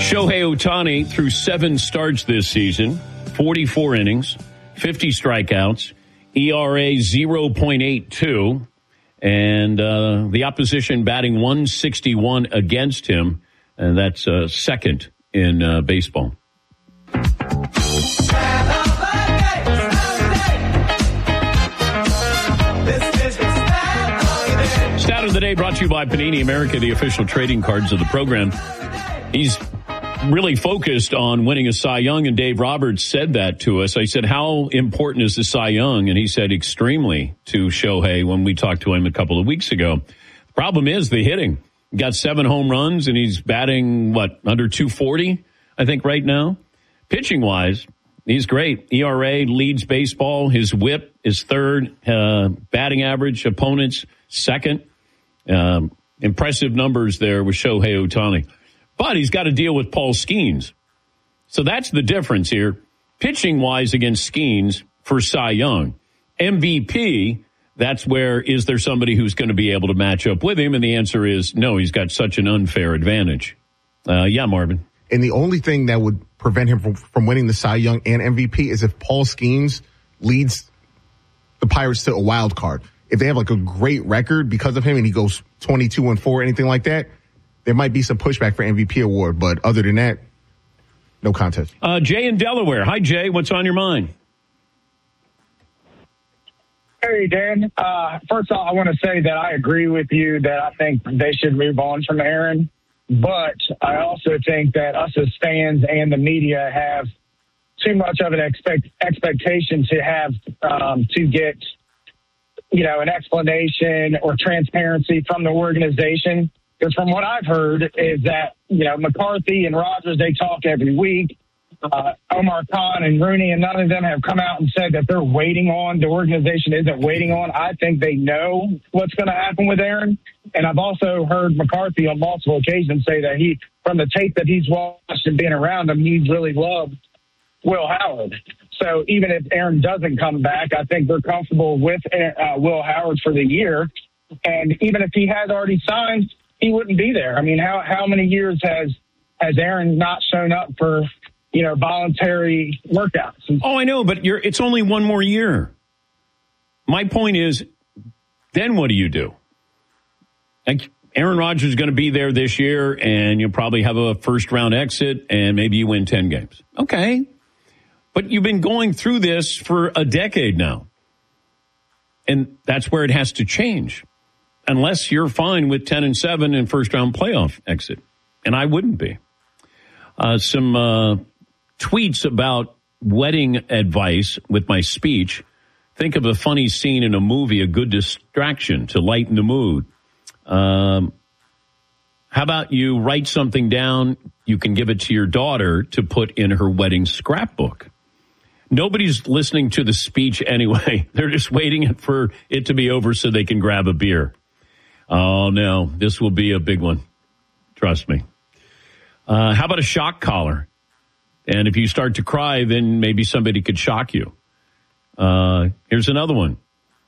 Shohei Ohtani through 7 starts this season, 44 innings, 50 strikeouts, ERA 0.82, and the opposition batting 161 against him, and that's second in baseball. Stat of the day brought to you by Panini America, the official trading cards of the program. He's really focused on winning a Cy Young, and Dave Roberts said that to us. I said, how important is the Cy Young? And he said extremely to Shohei when we talked to him a couple of weeks ago. The problem is the hitting. He got 7 home runs, and he's batting, under 240, I think, right now. Pitching-wise, he's great. ERA leads baseball. His whip is third. Batting average, opponents, second. Impressive numbers there with Shohei Ohtani. But he's got to deal with Paul Skeens. So that's the difference here. Pitching-wise against Skeens for Cy Young. MVP, that's where is there somebody who's going to be able to match up with him? And the answer is no, he's got such an unfair advantage. Yeah, Marvin. And the only thing that would prevent him from winning the Cy Young and MVP is if Paul Skeens leads the Pirates to a wild card. If they have a great record because of him and he goes 22-4, anything like that, there might be some pushback for MVP award, but other than that, no contest. Jay in Delaware. Hi, Jay. What's on your mind? Hey, Dan. First off, I want to say that I agree with you that I think they should move on from Aaron. But I also think that us as fans and the media have too much of an expectation to have to get, an explanation or transparency from the organization. Because from what I've heard is that, McCarthy and Rogers, they talk every week. Omar Khan and Rooney, and none of them have come out and said that they're waiting on, the organization isn't waiting on. I think they know what's going to happen with Aaron. And I've also heard McCarthy on multiple occasions say that from the tape that he's watched and being around him, he's really loved Will Howard. So even if Aaron doesn't come back, I think they're comfortable with Will Howard for the year. And even if he has already signed, he wouldn't be there. I mean, how many years has Aaron not shown up for, voluntary workouts? Oh, I know, but it's only one more year. My point is, then what do you do? Like, Aaron Rodgers is going to be there this year, and you'll probably have a first-round exit, and maybe you win 10 games. Okay. But you've been going through this for a decade now. And that's where it has to change. Unless you're fine with 10-7 and first-round playoff exit. And I wouldn't be. Some tweets about wedding advice with my speech. Think of a funny scene in a movie, a good distraction to lighten the mood. How about you write something down? You can give it to your daughter to put in her wedding scrapbook. Nobody's listening to the speech anyway. They're just waiting for it to be over so they can grab a beer. Oh, no, this will be a big one. Trust me. How about a shock collar? And if you start to cry, then maybe somebody could shock you. Here's another one.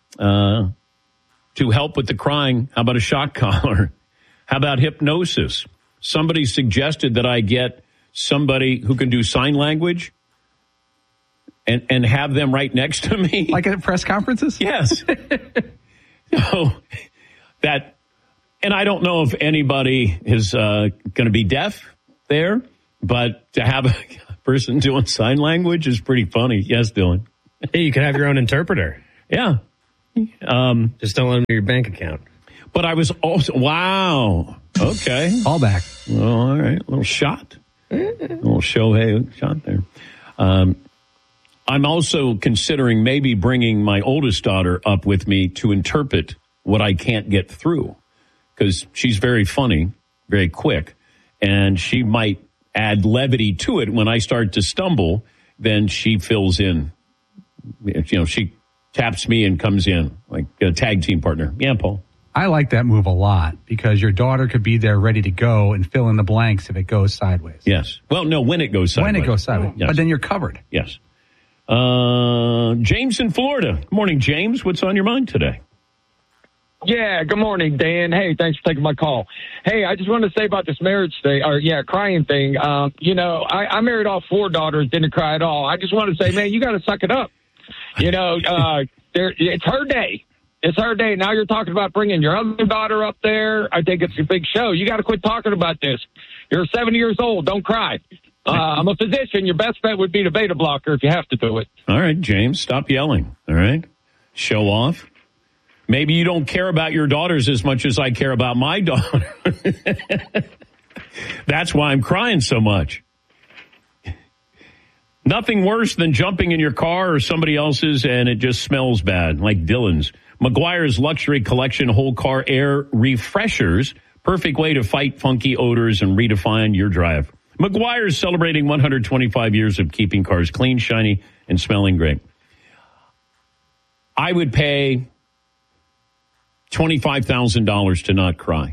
To help with the crying, how about a shock collar? How about hypnosis? Somebody suggested that I get somebody who can do sign language and have them right next to me. Like at press conferences? Yes. So and I don't know if anybody is going to be deaf there, but to have a person doing sign language is pretty funny. Yes, Dylan. Hey, you can have your own interpreter. Yeah. Just don't let them do your bank account. But I was also, wow. Okay. All back. Well, all right. A little shot. A little Shohei shot there. I'm also considering maybe bringing my oldest daughter up with me to interpret what I can't get through. Because she's very funny, very quick, and she might add levity to it. When I start to stumble, then she fills in. She taps me and comes in like a tag team partner. Yeah, Paul. I like that move a lot because your daughter could be there ready to go and fill in the blanks if it goes sideways. Yes. Well, no, when it goes sideways. When it goes sideways. Yes. But then you're covered. Yes. James in Florida. Good morning, James. What's on your mind today? Yeah, good morning, Dan. Hey, thanks for taking my call. Hey, I just wanted to say about this marriage thing, crying thing. I married all 4 daughters, didn't cry at all. I just want to say, man, you got to suck it up. It's her day. It's her day. Now you're talking about bringing your other daughter up there. I think it's a big show. You got to quit talking about this. You're 7 years old. Don't cry. I'm a physician. Your best bet would be the beta blocker if you have to do it. All right, James, stop yelling. All right? Show off. Maybe you don't care about your daughters as much as I care about my daughter. That's why I'm crying so much. Nothing worse than jumping in your car or somebody else's and it just smells bad, like Dylan's. Meguiar's Luxury Collection whole car air refreshers. Perfect way to fight funky odors and redefine your drive. Meguiar's celebrating 125 years of keeping cars clean, shiny, and smelling great. I would pay $25,000 to not cry.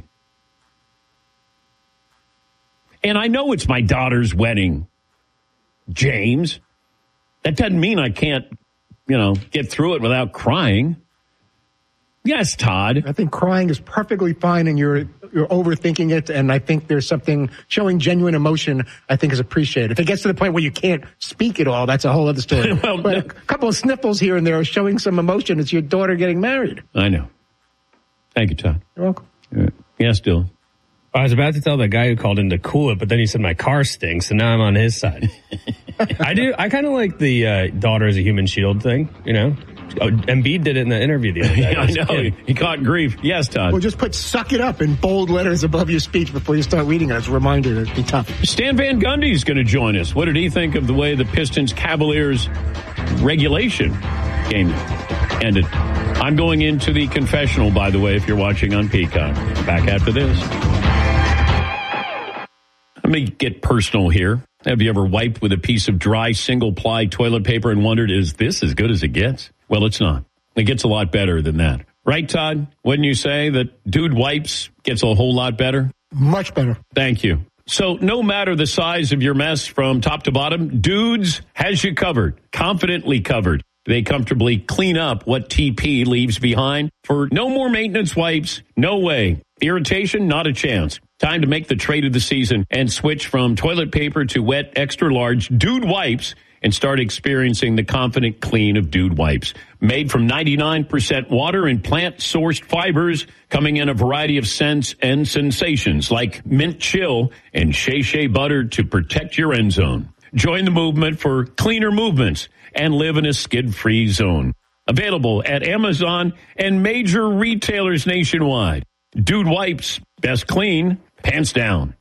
And I know it's my daughter's wedding, James. That doesn't mean I can't, get through it without crying. Yes, Todd. I think crying is perfectly fine and you're overthinking it. And I think there's something showing genuine emotion I think is appreciated. If it gets to the point where you can't speak at all, that's a whole other story. But a couple of sniffles here and there are showing some emotion. It's your daughter getting married. I know. Thank you, Todd. You're welcome. Yes, Dylan. I was about to tell the guy who called in to cool it, but then he said my car stinks, and now I'm on his side. I kind of like the daughter as a human shield thing, Embiid did it in the interview the other day. I know. He caught grief. Yes, Todd. Well, just put "suck it up" in bold letters above your speech before you start reading it as a reminder. It'd be tough. Stan Van Gundy's going to join us. What did he think of the way the Pistons-Cavaliers regulation game ended? I'm going into the confessional, by the way, if you're watching on Peacock. Back after this. Let me get personal here. Have you ever wiped with a piece of dry single-ply toilet paper and wondered, is this as good as it gets? Well, it's not. It gets a lot better than that. Right, Todd? Wouldn't you say that Dude Wipes gets a whole lot better? Much better. Thank you. So no matter the size of your mess from top to bottom, Dudes has you covered, confidently covered. They comfortably clean up what TP leaves behind. For no more maintenance wipes, no way. Irritation, not a chance. Time to make the trade of the season and switch from toilet paper to wet, extra large Dude Wipes and start experiencing the confident clean of Dude Wipes. Made from 99% water and plant-sourced fibers, coming in a variety of scents and sensations like mint chill and shea butter to protect your end zone. Join the movement for cleaner movements and live in a skid-free zone. Available at Amazon and major retailers nationwide. Dude Wipes, best clean, pants down.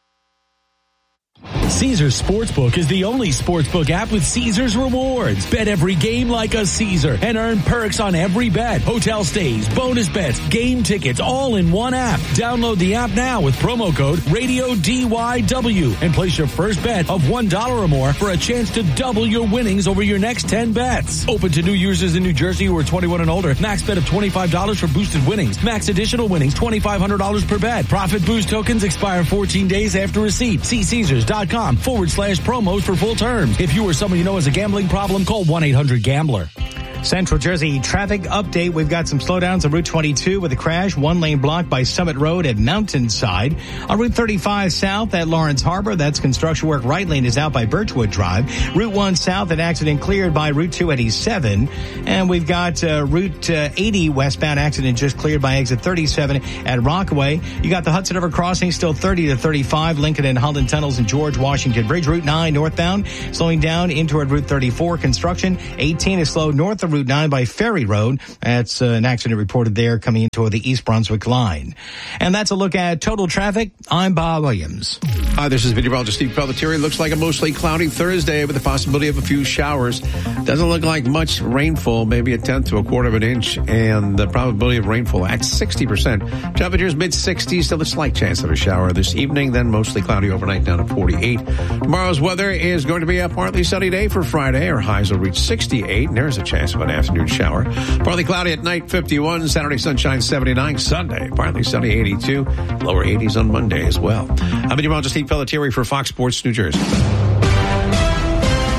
Caesars Sportsbook is the only sportsbook app with Caesars rewards. Bet every game like a Caesar and earn perks on every bet. Hotel stays, bonus bets, game tickets, all in one app. Download the app now with promo code RADIODYW and place your first bet of $1 or more for a chance to double your winnings over your next 10 bets. Open to new users in New Jersey who are 21 and older. Max bet of $25 for boosted winnings. Max additional winnings, $2,500 per bet. Profit boost tokens expire 14 days after receipt. See Caesars.com/promos for full terms. If you or someone you know has a gambling problem, call 1-800-GAMBLER. Central Jersey traffic update. We've got some slowdowns on Route 22 with a crash. One lane blocked by Summit Road at Mountainside. On Route 35 south at Lawrence Harbor, that's construction work. Right lane is out by Birchwood Drive. Route 1 south, an accident cleared by Route 287. And we've got Route 80 westbound accident just cleared by exit 37 at Rockaway. You got the Hudson River crossing still 30 to 35. Lincoln and Holland tunnels and George Washington Bridge. Route 9 northbound slowing down in toward Route 34 construction. 18 is slow north of Route 9 by Ferry Road. That's an accident reported there coming into the East Brunswick line. And that's a look at total traffic. I'm Bob Williams. Hi, this is meteorologist Steve Pelletieri. Looks like a mostly cloudy Thursday with the possibility of a few showers. Doesn't look like much rainfall, maybe a tenth to a quarter of an inch, and the probability of rainfall at 60%. Temperatures mid-60s, still a slight chance of a shower this evening, then mostly cloudy overnight down to 48. Tomorrow's weather is going to be a partly sunny day for Friday. Our highs will reach 68, and there's a chance of an afternoon shower. Partly cloudy at night, 51. Saturday, sunshine, 79. Sunday, partly sunny, 82. Lower 80s on Monday as well. I'm meteorologist Steve Pelletieri for Fox Sports New Jersey.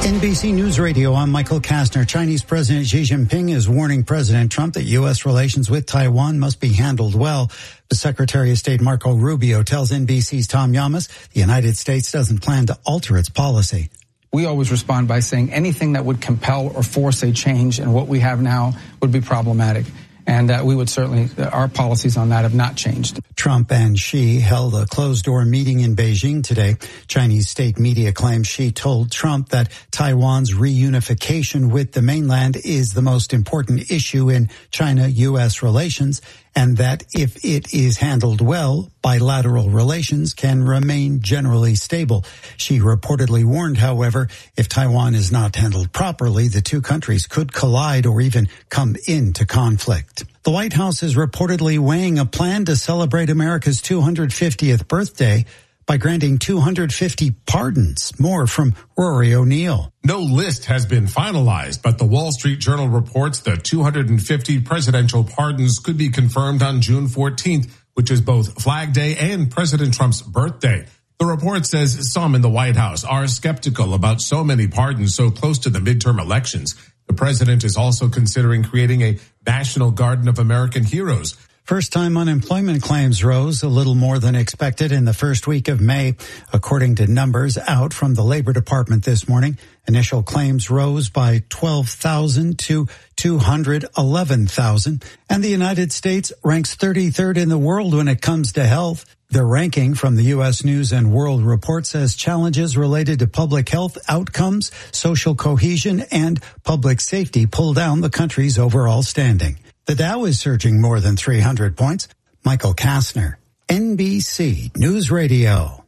NBC News Radio, I'm Michael Kastner. Chinese President Xi Jinping is warning President Trump that U.S. relations with Taiwan must be handled well. The Secretary of State Marco Rubio tells NBC's Tom Llamas the United States doesn't plan to alter its policy. We always respond by saying anything that would compel or force a change in what we have now would be problematic. And we would certainly, our policies on that have not changed. Trump and Xi held a closed-door meeting in Beijing today. Chinese state media claims Xi told Trump that Taiwan's reunification with the mainland is the most important issue in China-U.S. relations, and that if it is handled well, bilateral relations can remain generally stable. Xi reportedly warned, however, if Taiwan is not handled properly, the two countries could collide or even come into conflict. The White House is reportedly weighing a plan to celebrate America's 250th birthday by granting 250 pardons. More from Rory O'Neill. No list has been finalized, but the Wall Street Journal reports that 250 presidential pardons could be confirmed on June 14th, which is both Flag Day and President Trump's birthday. The report says some in the White House are skeptical about so many pardons so close to the midterm elections. The president is also considering creating a National Garden of American Heroes. First-time unemployment claims rose a little more than expected in the first week of May. According to numbers out from the Labor Department this morning, initial claims rose by 12,000 to 211,000. And the United States ranks 33rd in the world when it comes to health. The ranking from the U.S. News and World Report says challenges related to public health outcomes, social cohesion, and public safety pull down the country's overall standing. The Dow is surging more than 300 points. Michael Kastner, NBC News Radio.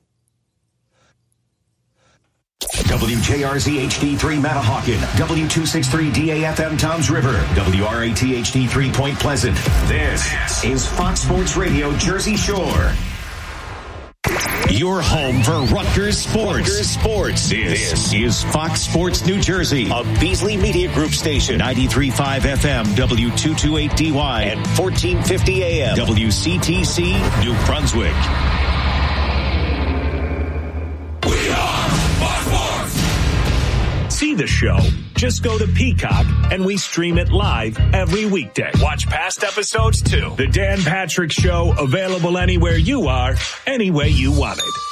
WJRZ HD3 Matahawkin, W263DAFM Toms River, WRAT HD3 Point Pleasant. This is Fox Sports Radio Jersey Shore. Your home for Rutgers Sports. This is Fox Sports New Jersey, a Beasley Media Group station, 93.5 FM, W228DY, and 1450 AM, WCTC, New Brunswick. We are Fox Sports. See the show? Just go to Peacock and we stream it live every weekday. Watch past episodes too. The Dan Patrick Show, available anywhere you are, any way you want it.